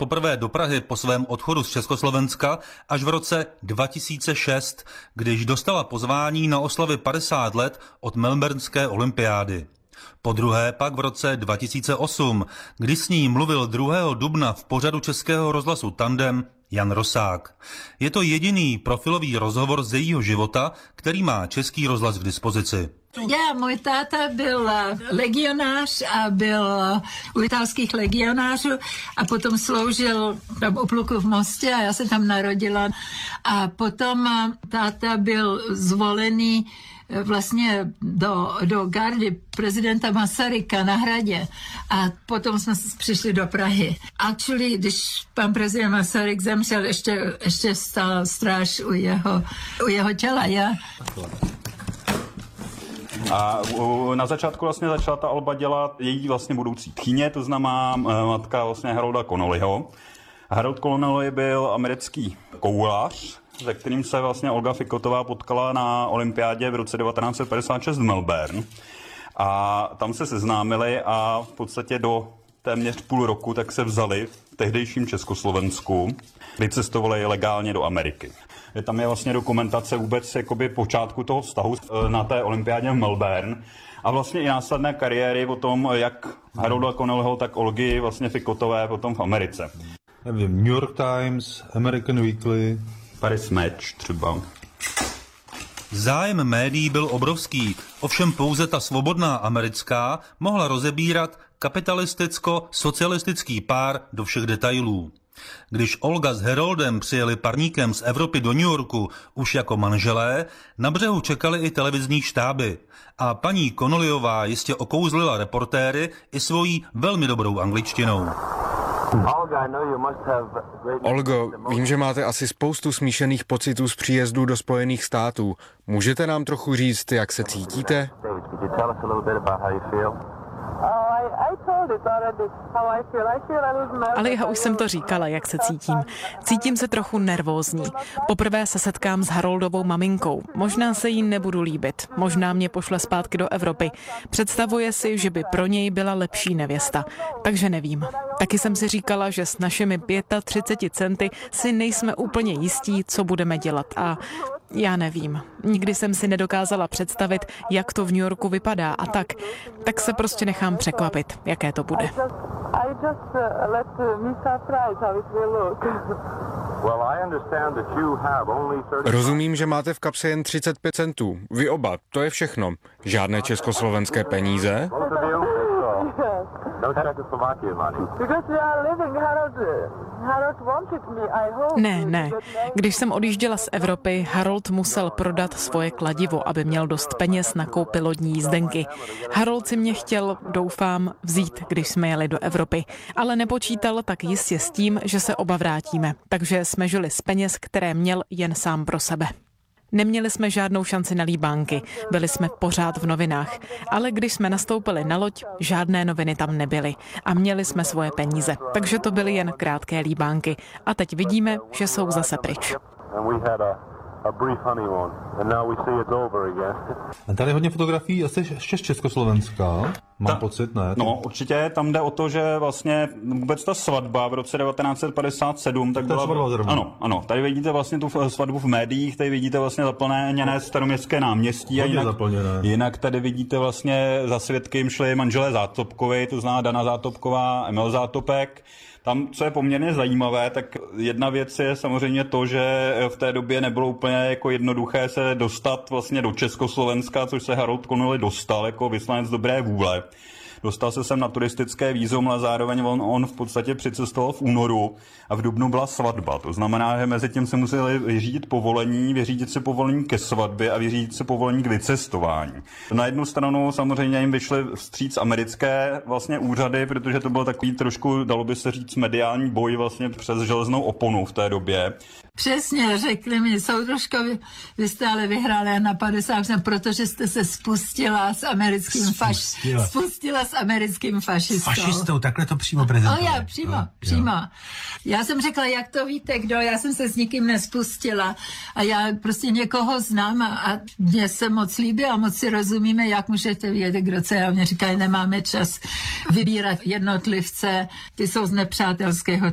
poprvé do Prahy po svém odchodu z Československa až v roce 2006, když dostala pozvání na oslavy 50 let od melbournské olympiády. Po druhé pak v roce 2008, kdy s ní mluvil 2. dubna v pořadu Českého rozhlasu Tandem Jan Rosák. Je to jediný profilový rozhovor z jejího života, který má Český rozhlas k dispozici. Můj táta byl legionář a byl u italských legionářů a potom sloužil tam u pluku v Mostě a já se tam narodila. A potom táta byl zvolený vlastně do gardy prezidenta Masaryka na Hradě a potom jsme přišli do Prahy. Actually, když pan prezident Masaryk zemřel, ještě stál stráž u jeho těla, já. A na začátku vlastně začala ta Olba dělat její vlastně budoucí tchýně, to znamená matka vlastně Harolda Connollyho. Harold Connolly byl americký koulař, se kterým se vlastně Olga Fikotová potkala na olympiádě v roce 1956 v Melbourne. A tam se seznámili a v podstatě do téměř půl roku tak se vzali v tehdejším Československu, kdy cestovali legálně do Ameriky. Tam je vlastně dokumentace vůbec jakoby počátku toho vztahu na té olympiádě v Melbourne a vlastně i následné kariéry o tom, jak Harolda Connollyho, tak Olgy vlastně Fikotové potom v Americe. Nevím, New York Times, American Weekly, Paris Match třeba. Zájem médií byl obrovský, ovšem pouze ta svobodná americká mohla rozebírat kapitalisticko-socialistický pár do všech detailů. Když Olga s Haroldem přijeli parníkem z Evropy do New Yorku už jako manželé, na břehu čekali i televizní štáby. A paní Connollyová jistě okouzlila reportéry i svojí velmi dobrou angličtinou. Olgo, vím, že máte asi spoustu smíšených pocitů z příjezdu do Spojených států. Můžete nám trochu říct, jak se cítíte? Ale já už jsem to říkala, jak se cítím. Cítím se trochu nervózní. Poprvé se setkám s Haroldovou maminkou. Možná se jí nebudu líbit. Možná mě pošle zpátky do Evropy. Představuje si, že by pro něj byla lepší nevěsta. Takže nevím. Taky jsem si říkala, že s našimi 35 centy si nejsme úplně jistí, co budeme dělat. A já nevím. Nikdy jsem si nedokázala představit, jak to v New Yorku vypadá a tak se prostě nechám překvapit, jaké to bude. Rozumím, že máte v kapse jen 35 centů. Vy oba, to je všechno. Žádné československé peníze? Ne. Když jsem odjížděla z Evropy, Harold musel prodat svoje kladivo, aby měl dost peněz na koupi lodní jízdenky. Harold si mě chtěl, doufám, vzít, když jsme jeli do Evropy, ale nepočítal tak jistě s tím, že se oba vrátíme, takže jsme žili z peněz, které měl jen sám pro sebe. Neměli jsme žádnou šanci na líbánky, byli jsme pořád v novinách, ale když jsme nastoupili na loď, žádné noviny tam nebyly a měli jsme svoje peníze, takže to byly jen krátké líbánky a teď vidíme, že jsou zase pryč. A tady hodně fotografií asi ještě z Československa, mám pocit, ne? No, určitě, tam jde o to, že vlastně vůbec ta svatba v roce 1957, tak byla... Ano, tady vidíte vlastně tu svatbu v médiích, tady vidíte vlastně zaplněné Staroměstské náměstí. Jinak tady vidíte vlastně za svědky šli manželé Zátopkovi, to znamená Dana Zátopková, Emil Zátopek. Tam, co je poměrně zajímavé, tak jedna věc je samozřejmě to, že v té době nebylo úplně jako jednoduché se dostat vlastně do Československa, což se Harold Connolly dostal jako vyslanec dobré vůle. Dostal se sem na turistické vízum, ale zároveň on v podstatě přicestoval v únoru a v dubnu byla svatba. To znamená, že mezi tím se museli vyřídit si povolení ke svatbě a vyřídit si povolení k vycestování. Na jednu stranu samozřejmě jim vyšly vstříc americké vlastně úřady, protože to byl takový trošku, dalo by se říct, mediální boj vlastně přes železnou oponu v té době. Přesně, řekli mi, soudružkovi, vy jste ale vyhráli na 50%, protože jste se spustila s americkým fašistou. Fašistou, takhle to přímo prezentovali. Přímo. Já jsem řekla, jak to víte, kdo, já jsem se s nikým nespustila a já prostě někoho znám a mě se moc líbí a moc si rozumíme, jak můžete vědět, kdo co. A mě říkají, nemáme čas vybírat jednotlivce, ty jsou z nepřátelského